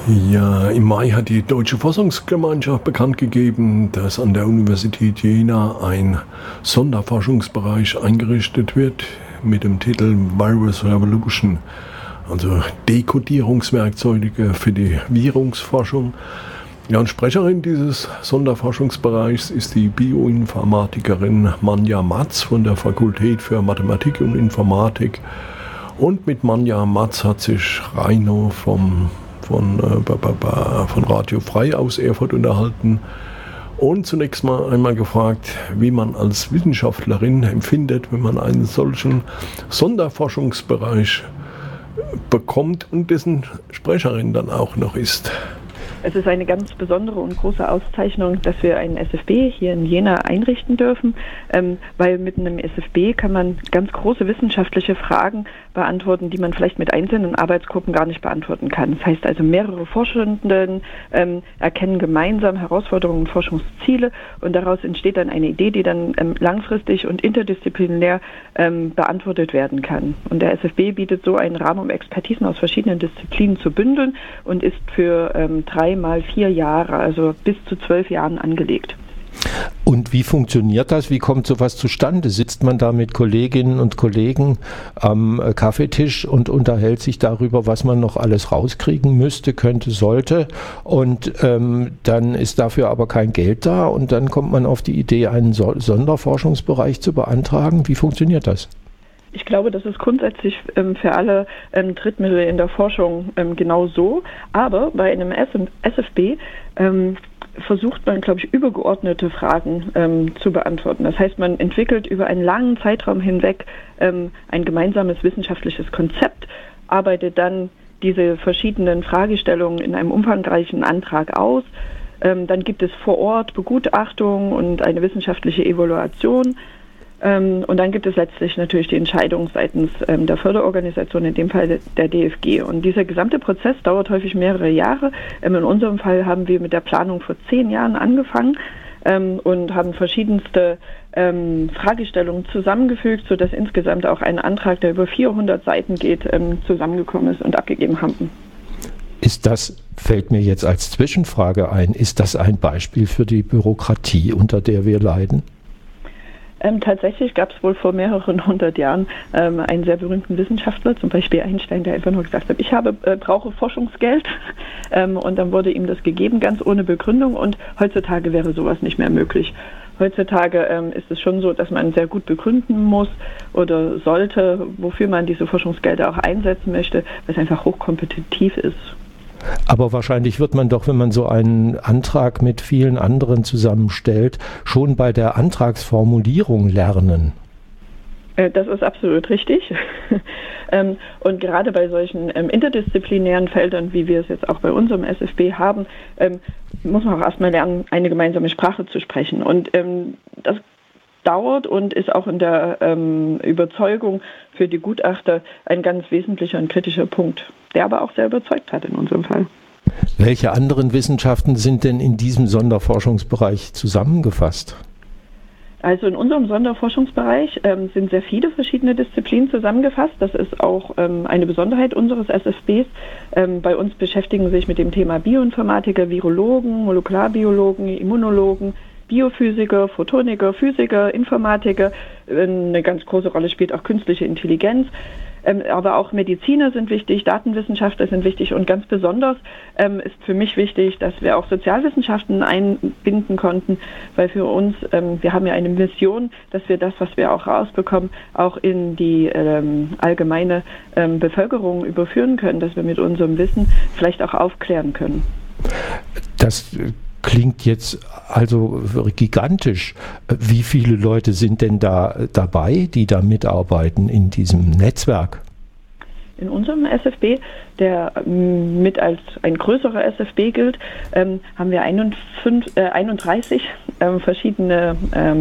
Ja, im Mai hat die Deutsche Forschungsgemeinschaft bekannt gegeben, dass an der Universität Jena ein Sonderforschungsbereich eingerichtet wird mit dem Titel Virus Revolution, also Dekodierungswerkzeuge für die Virusforschung. Ja, und Sprecherin dieses Sonderforschungsbereichs ist die Bioinformatikerin Manja Matz von der Fakultät für Mathematik und Informatik. Und mit Manja Matz hat sich Reino von Radio Frei aus Erfurt unterhalten und zunächst mal einmal gefragt, wie man als Wissenschaftlerin empfindet, wenn man einen solchen Sonderforschungsbereich bekommt und dessen Sprecherin dann auch noch ist. Es ist eine ganz besondere und große Auszeichnung, dass wir einen SFB hier in Jena einrichten dürfen, weil mit einem SFB kann man ganz große wissenschaftliche Fragen beantworten, die man vielleicht mit einzelnen Arbeitsgruppen gar nicht beantworten kann. Das heißt also, mehrere Forschenden erkennen gemeinsam Herausforderungen und Forschungsziele und daraus entsteht dann eine Idee, die dann langfristig und interdisziplinär beantwortet werden kann. Und der SFB bietet so einen Rahmen, um Expertisen aus verschiedenen Disziplinen zu bündeln und ist für 3 mal 4 Jahre, also bis zu 12 Jahren angelegt. Und wie funktioniert das? Wie kommt sowas zustande? Sitzt man da mit Kolleginnen und Kollegen am Kaffeetisch und unterhält sich darüber, was man noch alles rauskriegen müsste, könnte, sollte und dann ist dafür aber kein Geld da und dann kommt man auf die Idee, einen Sonderforschungsbereich zu beantragen? Wie funktioniert das? Ich glaube, das ist grundsätzlich für alle Drittmittel in der Forschung genau so. Aber bei einem SFB versucht man, glaube ich, übergeordnete Fragen zu beantworten. Das heißt, man entwickelt über einen langen Zeitraum hinweg ein gemeinsames wissenschaftliches Konzept, arbeitet dann diese verschiedenen Fragestellungen in einem umfangreichen Antrag aus. Dann gibt es vor Ort Begutachtung und eine wissenschaftliche Evaluation. Und dann gibt es letztlich natürlich die Entscheidung seitens der Förderorganisation, in dem Fall der DFG. Und dieser gesamte Prozess dauert häufig mehrere Jahre. In unserem Fall haben wir mit der Planung vor 10 Jahren angefangen und haben verschiedenste Fragestellungen zusammengefügt, sodass insgesamt auch ein Antrag, der über 400 Seiten geht, zusammengekommen ist und abgegeben haben. Ist das, fällt mir jetzt als Zwischenfrage ein, ist das ein Beispiel für die Bürokratie, unter der wir leiden? Tatsächlich gab es wohl vor mehreren 100 Jahren einen sehr berühmten Wissenschaftler, zum Beispiel Einstein, der einfach nur gesagt hat, ich brauche Forschungsgeld und dann wurde ihm das gegeben, ganz ohne Begründung und heutzutage wäre sowas nicht mehr möglich. Heutzutage ist es schon so, dass man sehr gut begründen muss oder sollte, wofür man diese Forschungsgelder auch einsetzen möchte, weil es einfach hochkompetitiv ist. Aber wahrscheinlich wird man doch, wenn man so einen Antrag mit vielen anderen zusammenstellt, schon bei der Antragsformulierung lernen. Das ist absolut richtig. Und gerade bei solchen interdisziplinären Feldern, wie wir es jetzt auch bei unserem SFB haben, muss man auch erstmal lernen, eine gemeinsame Sprache zu sprechen. Und das dauert und ist auch in der Überzeugung für die Gutachter ein ganz wesentlicher und kritischer Punkt, der aber auch sehr überzeugt hat in unserem Fall. Welche anderen Wissenschaften sind denn in diesem Sonderforschungsbereich zusammengefasst? Also in unserem Sonderforschungsbereich sind sehr viele verschiedene Disziplinen zusammengefasst. Das ist auch eine Besonderheit unseres SFBs. Bei uns beschäftigen sich mit dem Thema Bioinformatiker, Virologen, Molekularbiologen, Immunologen, Biophysiker, Photoniker, Physiker, Informatiker. Eine ganz große Rolle spielt auch künstliche Intelligenz. Aber auch Mediziner sind wichtig, Datenwissenschaftler sind wichtig und ganz besonders ist für mich wichtig, dass wir auch Sozialwissenschaften einbinden konnten, weil für uns, wir haben ja eine Mission, dass wir das, was wir auch rausbekommen, auch in die allgemeine Bevölkerung überführen können, dass wir mit unserem Wissen vielleicht auch aufklären können. Das klingt jetzt also gigantisch. Wie viele Leute sind denn da dabei, die da mitarbeiten in diesem Netzwerk? In unserem SFB, der mit als ein größerer SFB gilt, haben wir 31 verschiedene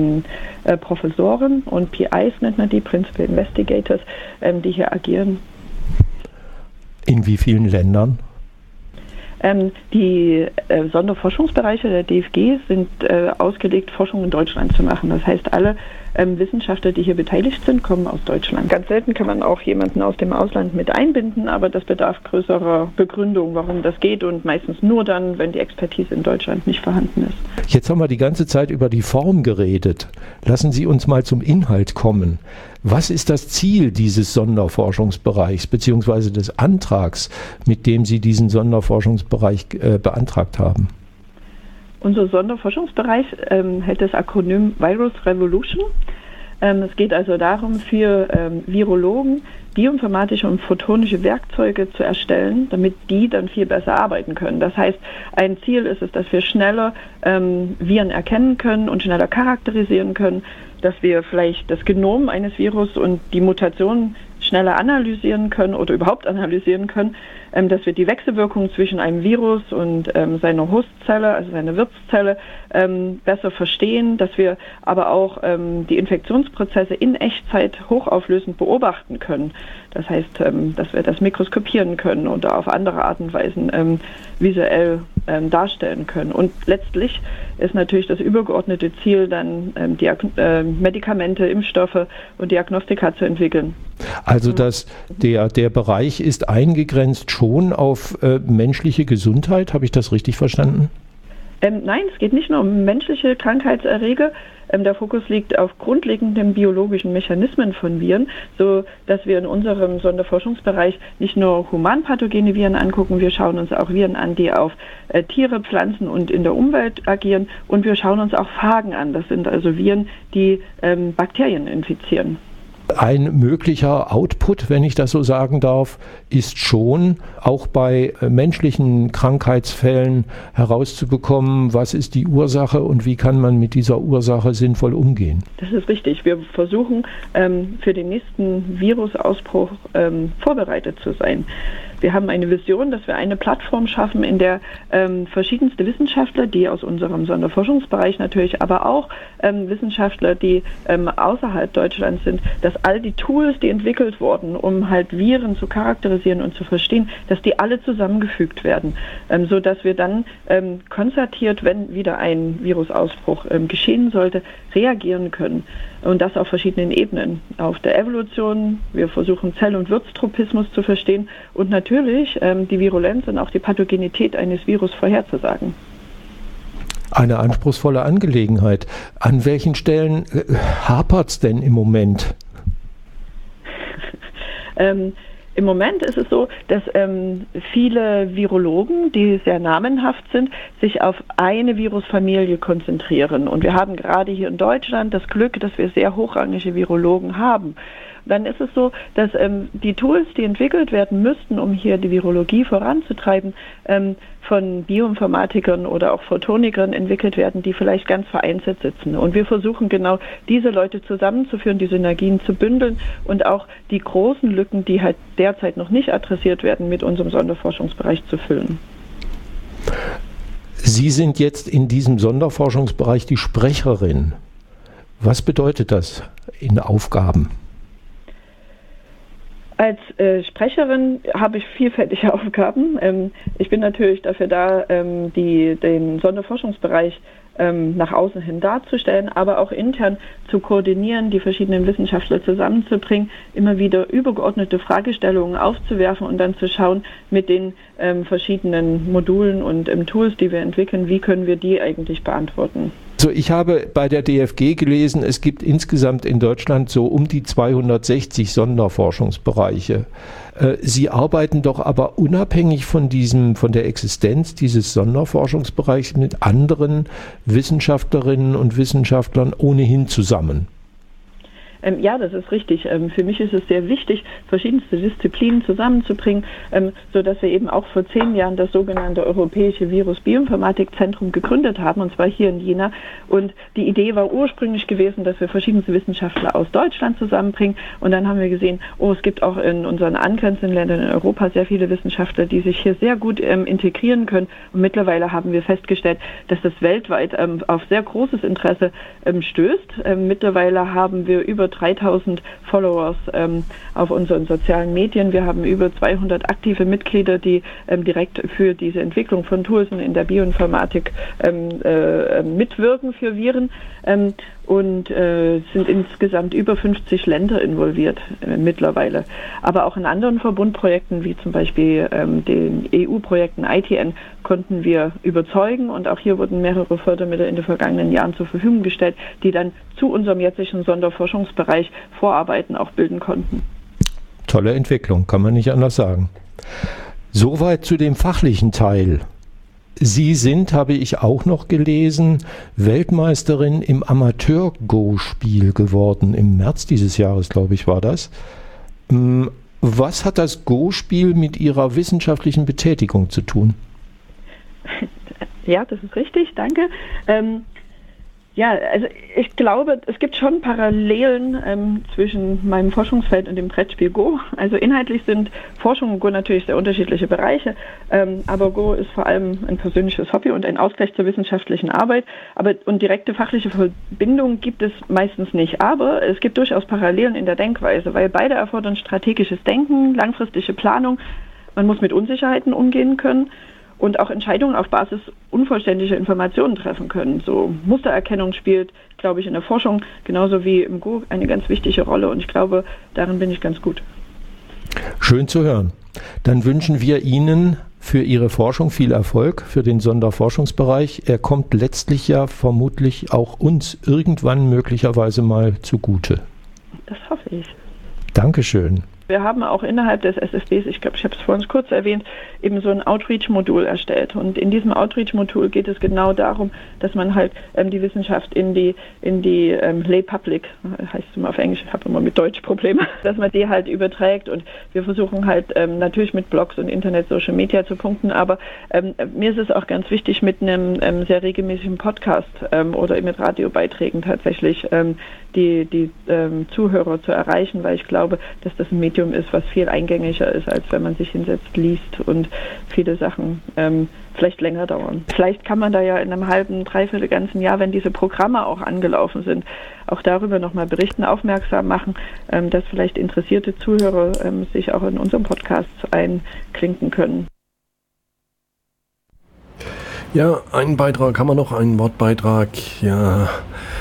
Professoren und PIs, nennt man die, Principal Investigators, die hier agieren. In wie vielen Ländern? Die Sonderforschungsbereiche der DFG sind ausgelegt, Forschung in Deutschland zu machen. Das heißt, alle Wissenschaftler, die hier beteiligt sind, kommen aus Deutschland. Ganz selten kann man auch jemanden aus dem Ausland mit einbinden, aber das bedarf größerer Begründung, warum das geht und meistens nur dann, wenn die Expertise in Deutschland nicht vorhanden ist. Jetzt haben wir die ganze Zeit über die Form geredet. Lassen Sie uns mal zum Inhalt kommen. Was ist das Ziel dieses Sonderforschungsbereichs bzw. des Antrags, mit dem Sie diesen Sonderforschungsbereich beantragt haben? Unser Sonderforschungsbereich hält das Akronym Virus Revolution. Es geht also darum, für Virologen bioinformatische und photonische Werkzeuge zu erstellen, damit die dann viel besser arbeiten können. Das heißt, ein Ziel ist es, dass wir schneller Viren erkennen können und schneller charakterisieren können, dass wir vielleicht das Genom eines Virus und die Mutationen schneller analysieren können oder überhaupt analysieren können, dass wir die Wechselwirkung zwischen einem Virus und seiner Hostzelle, also seiner Wirtszelle, besser verstehen, dass wir aber auch die Infektionsprozesse in Echtzeit hochauflösend beobachten können. Das heißt, dass wir das mikroskopieren können oder auf andere Art und Weisen visuell darstellen können. Und letztlich ist natürlich das übergeordnete Ziel, dann Medikamente, Impfstoffe und Diagnostika zu entwickeln. Also der Bereich ist eingegrenzt schon auf menschliche Gesundheit, habe ich das richtig verstanden? Nein, es geht nicht nur um menschliche Krankheitserreger. Der Fokus liegt auf grundlegenden biologischen Mechanismen von Viren, so dass wir in unserem Sonderforschungsbereich nicht nur humanpathogene Viren angucken, wir schauen uns auch Viren an, die auf Tiere, Pflanzen und in der Umwelt agieren, und wir schauen uns auch Phagen an. Das sind also Viren, die Bakterien infizieren. Ein möglicher Output, wenn ich das so sagen darf, ist schon auch bei menschlichen Krankheitsfällen herauszubekommen, was ist die Ursache und wie kann man mit dieser Ursache sinnvoll umgehen. Das ist richtig. Wir versuchen für den nächsten Virusausbruch vorbereitet zu sein. Wir haben eine Vision, dass wir eine Plattform schaffen, in der verschiedenste Wissenschaftler, die aus unserem Sonderforschungsbereich natürlich, aber auch Wissenschaftler, die außerhalb Deutschlands sind, dass all die Tools, die entwickelt wurden, um halt Viren zu charakterisieren und zu verstehen, dass die alle zusammengefügt werden, so dass wir dann konzertiert, wenn wieder ein Virusausbruch geschehen sollte, reagieren können. Und das auf verschiedenen Ebenen. Auf der Evolution, wir versuchen Zell- und Wirtstropismus zu verstehen und natürlich die Virulenz und auch die Pathogenität eines Virus vorherzusagen. Eine anspruchsvolle Angelegenheit. An welchen Stellen hapert es denn im Moment? Im Moment ist es so, dass viele Virologen, die sehr namenhaft sind, sich auf eine Virusfamilie konzentrieren. Und wir haben gerade hier in Deutschland das Glück, dass wir sehr hochrangige Virologen haben. Dann ist es so, dass die Tools, die entwickelt werden müssten, um hier die Virologie voranzutreiben, von Bioinformatikern oder auch Photonikern entwickelt werden, die vielleicht ganz vereinzelt sitzen. Und wir versuchen genau diese Leute zusammenzuführen, die Synergien zu bündeln und auch die großen Lücken, die halt derzeit noch nicht adressiert werden, mit unserem Sonderforschungsbereich zu füllen. Sie sind jetzt in diesem Sonderforschungsbereich die Sprecherin. Was bedeutet das in Aufgaben? Als Sprecherin habe ich vielfältige Aufgaben. Ich bin natürlich dafür da, den Sonderforschungsbereich nach außen hin darzustellen, aber auch intern zu koordinieren, die verschiedenen Wissenschaftler zusammenzubringen, immer wieder übergeordnete Fragestellungen aufzuwerfen und dann zu schauen mit den verschiedenen Modulen und Tools, die wir entwickeln, wie können wir die eigentlich beantworten. Also ich habe bei der DFG gelesen, es gibt insgesamt in Deutschland so um die 260 Sonderforschungsbereiche. Sie arbeiten doch aber unabhängig von der Existenz dieses Sonderforschungsbereichs mit anderen Wissenschaftlerinnen und Wissenschaftlern ohnehin zusammen. Ja, das ist richtig. Für mich ist es sehr wichtig, verschiedenste Disziplinen zusammenzubringen, sodass wir eben auch vor 10 Jahren das sogenannte Europäische Virus-Bioinformatik-Zentrum gegründet haben, und zwar hier in Jena. Und die Idee war ursprünglich gewesen, dass wir verschiedenste Wissenschaftler aus Deutschland zusammenbringen. Und dann haben wir gesehen, es gibt auch in unseren angrenzenden Ländern in Europa sehr viele Wissenschaftler, die sich hier sehr gut integrieren können. Und mittlerweile haben wir festgestellt, dass das weltweit auf sehr großes Interesse stößt. Mittlerweile haben wir über 3000 Followers auf unseren sozialen Medien. Wir haben über 200 aktive Mitglieder, die direkt für diese Entwicklung von Tools in der Bioinformatik mitwirken für Viren. Und sind insgesamt über 50 Länder involviert mittlerweile. Aber auch in anderen Verbundprojekten, wie zum Beispiel den EU-Projekten ITN, konnten wir überzeugen. Und auch hier wurden mehrere Fördermittel in den vergangenen Jahren zur Verfügung gestellt, die dann zu unserem jetzigen Sonderforschungsbereich Vorarbeiten auch bilden konnten. Tolle Entwicklung, kann man nicht anders sagen. Soweit zu dem fachlichen Teil. Sie sind, habe ich auch noch gelesen, Weltmeisterin im Amateur-Go-Spiel geworden. Im März dieses Jahres, glaube ich, war das. Was hat das Go-Spiel mit Ihrer wissenschaftlichen Betätigung zu tun? Ja, das ist richtig, danke. Ja, also ich glaube, es gibt schon Parallelen zwischen meinem Forschungsfeld und dem Brettspiel Go. Also inhaltlich sind Forschung und Go natürlich sehr unterschiedliche Bereiche, aber Go ist vor allem ein persönliches Hobby und ein Ausgleich zur wissenschaftlichen Arbeit. Und direkte fachliche Verbindung gibt es meistens nicht. Aber es gibt durchaus Parallelen in der Denkweise, weil beide erfordern strategisches Denken, langfristige Planung. Man muss mit Unsicherheiten umgehen können und auch Entscheidungen auf Basis unvollständiger Informationen treffen können. So Mustererkennung spielt, glaube ich, in der Forschung genauso wie im Go eine ganz wichtige Rolle und ich glaube, darin bin ich ganz gut. Schön zu hören. Dann wünschen wir Ihnen für Ihre Forschung viel Erfolg für den Sonderforschungsbereich. Er kommt letztlich ja vermutlich auch uns irgendwann möglicherweise mal zugute. Das hoffe ich. Dankeschön. Wir haben auch innerhalb des SFBs, ich glaube, ich habe es vorhin kurz erwähnt, eben so ein Outreach-Modul erstellt. Und in diesem Outreach-Modul geht es genau darum, dass man halt die Wissenschaft in die Lay Public, heißt es immer auf Englisch, ich habe immer mit Deutsch Probleme, dass man die halt überträgt. Und wir versuchen halt natürlich mit Blogs und Internet, Social Media zu punkten. Aber mir ist es auch ganz wichtig, mit einem sehr regelmäßigen Podcast oder mit Radiobeiträgen tatsächlich die Zuhörer zu erreichen, weil ich glaube, dass das ein Medium ist, was viel eingängiger ist, als wenn man sich hinsetzt, liest und viele Sachen vielleicht länger dauern. Vielleicht kann man da ja in einem halben, dreiviertel ganzen Jahr, wenn diese Programme auch angelaufen sind, auch darüber nochmal berichten, aufmerksam machen, dass vielleicht interessierte Zuhörer sich auch in unserem Podcast einklinken können. Ja, einen Beitrag haben wir noch, einen Wortbeitrag, ja.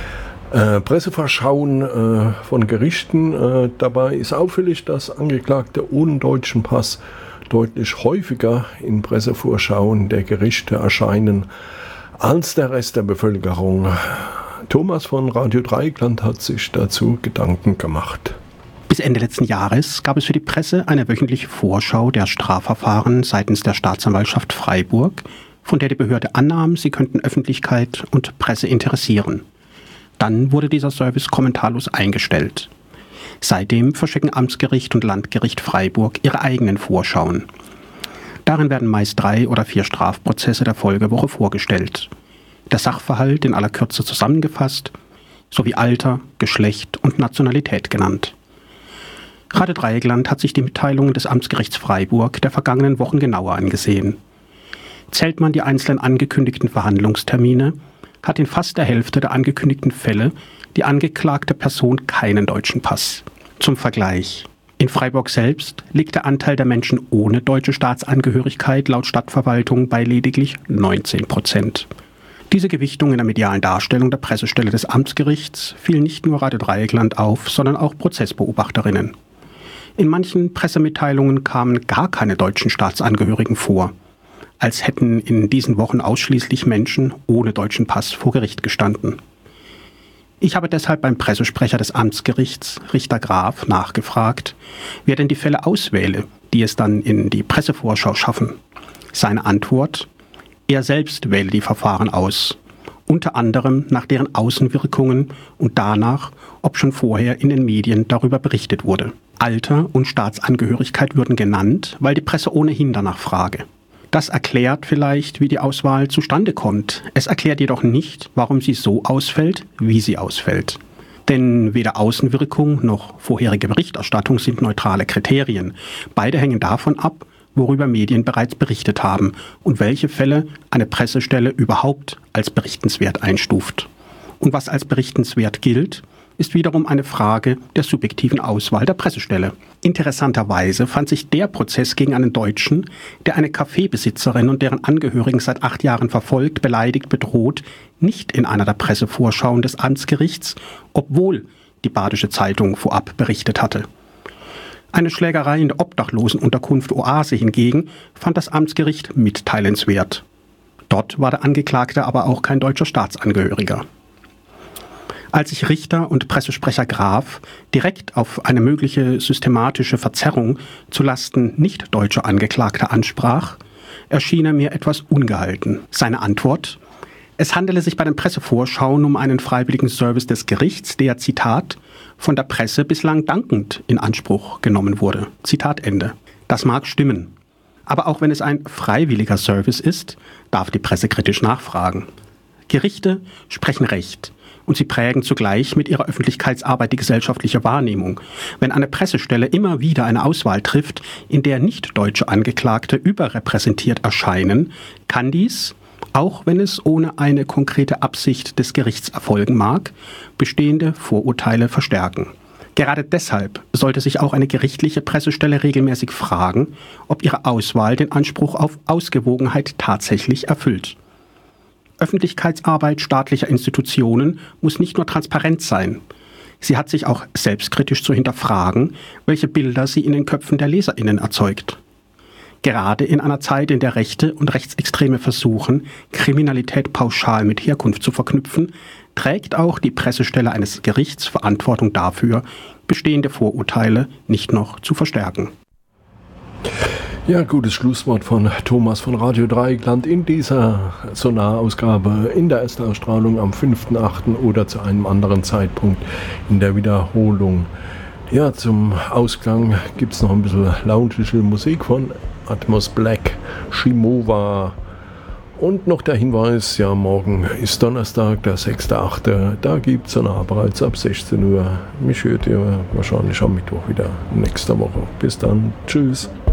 Presseverschauen von Gerichten. Dabei ist auffällig, dass Angeklagte ohne deutschen Pass deutlich häufiger in Pressevorschauen der Gerichte erscheinen als der Rest der Bevölkerung. Thomas von Radio Dreieckland hat sich dazu Gedanken gemacht. Bis Ende letzten Jahres gab es für die Presse eine wöchentliche Vorschau der Strafverfahren seitens der Staatsanwaltschaft Freiburg, von der die Behörde annahm, sie könnten Öffentlichkeit und Presse interessieren. Dann wurde dieser Service kommentarlos eingestellt. Seitdem verschicken Amtsgericht und Landgericht Freiburg ihre eigenen Vorschauen. Darin werden meist 3 oder 4 Strafprozesse der Folgewoche vorgestellt. Der Sachverhalt in aller Kürze zusammengefasst, sowie Alter, Geschlecht und Nationalität genannt. Radio Dreieckland hat sich die Mitteilungen des Amtsgerichts Freiburg der vergangenen Wochen genauer angesehen. Zählt man die einzelnen angekündigten Verhandlungstermine, hat in fast der Hälfte der angekündigten Fälle die angeklagte Person keinen deutschen Pass. Zum Vergleich. In Freiburg selbst liegt der Anteil der Menschen ohne deutsche Staatsangehörigkeit laut Stadtverwaltung bei lediglich 19%. Diese Gewichtung in der medialen Darstellung der Pressestelle des Amtsgerichts fiel nicht nur Radio Dreieckland auf, sondern auch Prozessbeobachterinnen. In manchen Pressemitteilungen kamen gar keine deutschen Staatsangehörigen vor, als hätten in diesen Wochen ausschließlich Menschen ohne deutschen Pass vor Gericht gestanden. Ich habe deshalb beim Pressesprecher des Amtsgerichts, Richter Graf, nachgefragt, wer denn die Fälle auswähle, die es dann in die Pressevorschau schaffen. Seine Antwort: Er selbst wähle die Verfahren aus, unter anderem nach deren Außenwirkungen und danach, ob schon vorher in den Medien darüber berichtet wurde. Alter und Staatsangehörigkeit würden genannt, weil die Presse ohnehin danach frage. Das erklärt vielleicht, wie die Auswahl zustande kommt. Es erklärt jedoch nicht, warum sie so ausfällt, wie sie ausfällt. Denn weder Außenwirkung noch vorherige Berichterstattung sind neutrale Kriterien. Beide hängen davon ab, worüber Medien bereits berichtet haben und welche Fälle eine Pressestelle überhaupt als berichtenswert einstuft. Und was als berichtenswert gilt, ist wiederum eine Frage der subjektiven Auswahl der Pressestelle. Interessanterweise fand sich der Prozess gegen einen Deutschen, der eine Kaffeebesitzerin und deren Angehörigen seit 8 Jahren verfolgt, beleidigt, bedroht, nicht in einer der Pressevorschauen des Amtsgerichts, obwohl die Badische Zeitung vorab berichtet hatte. Eine Schlägerei in der Obdachlosenunterkunft Oase hingegen fand das Amtsgericht mitteilenswert. Dort war der Angeklagte aber auch kein deutscher Staatsangehöriger. Als sich Richter und Pressesprecher Graf direkt auf eine mögliche systematische Verzerrung zulasten nicht deutscher Angeklagter ansprach, erschien er mir etwas ungehalten. Seine Antwort: Es handele sich bei den Pressevorschauen um einen freiwilligen Service des Gerichts, der, Zitat, von der Presse bislang dankend in Anspruch genommen wurde. Zitat Ende. Das mag stimmen. Aber auch wenn es ein freiwilliger Service ist, darf die Presse kritisch nachfragen. Gerichte sprechen Recht und sie prägen zugleich mit ihrer Öffentlichkeitsarbeit die gesellschaftliche Wahrnehmung. Wenn eine Pressestelle immer wieder eine Auswahl trifft, in der nicht-deutsche Angeklagte überrepräsentiert erscheinen, kann dies, auch wenn es ohne eine konkrete Absicht des Gerichts erfolgen mag, bestehende Vorurteile verstärken. Gerade deshalb sollte sich auch eine gerichtliche Pressestelle regelmäßig fragen, ob ihre Auswahl den Anspruch auf Ausgewogenheit tatsächlich erfüllt. Öffentlichkeitsarbeit staatlicher Institutionen muss nicht nur transparent sein. Sie hat sich auch selbstkritisch zu hinterfragen, welche Bilder sie in den Köpfen der LeserInnen erzeugt. Gerade in einer Zeit, in der Rechte und Rechtsextreme versuchen, Kriminalität pauschal mit Herkunft zu verknüpfen, trägt auch die Pressestelle eines Gerichts Verantwortung dafür, bestehende Vorurteile nicht noch zu verstärken. Ja, gutes Schlusswort von Thomas von Radio Dreieckland in dieser Sonarausgabe in der Erstausstrahlung am 5.8. oder zu einem anderen Zeitpunkt in der Wiederholung. Ja, zum Ausklang gibt es noch ein bisschen loungeige Musik von Atmos Black, Shimova. Und noch der Hinweis, ja, morgen ist Donnerstag, der 6.8. Da gibt es Sonar bereits ab 16 Uhr. Mich hört ihr wahrscheinlich am Mittwoch wieder nächste Woche. Bis dann. Tschüss.